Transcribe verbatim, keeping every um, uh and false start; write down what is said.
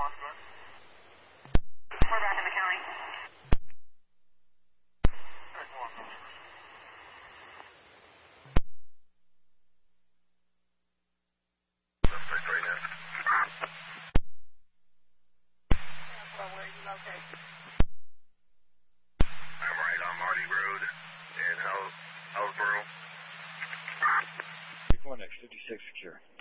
We're back in the county. I'm right on Marty Road in Hell, Hellsboro. Phoenix, fifty-six secure.